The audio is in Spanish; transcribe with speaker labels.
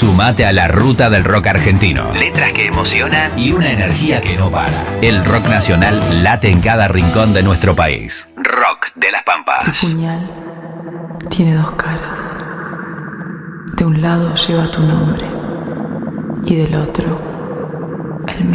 Speaker 1: Sumate a la ruta del rock argentino. Letras que emocionan y una energía que no para. El rock nacional late en cada rincón de nuestro país. Rock de las Pampas.
Speaker 2: El puñal tiene dos caras. De un lado lleva tu nombre y del otro el mío.